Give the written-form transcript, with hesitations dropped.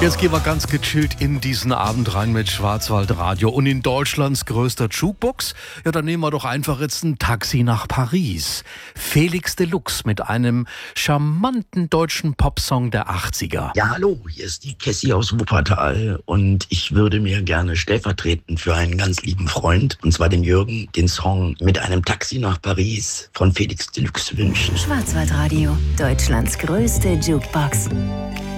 Jetzt gehen wir ganz gechillt in diesen Abend rein mit Schwarzwaldradio und in Deutschlands größter Jukebox. Ja, dann nehmen wir doch einfach jetzt ein Taxi nach Paris. Felix Deluxe mit einem charmanten deutschen Popsong der 80er. Ja, hallo, hier ist die Cassie aus Wuppertal und ich würde mir gerne stellvertretend für einen ganz lieben Freund, und zwar den Jürgen, den Song Mit einem Taxi nach Paris von Felix Deluxe wünschen. Schwarzwaldradio, Deutschlands größte Jukebox.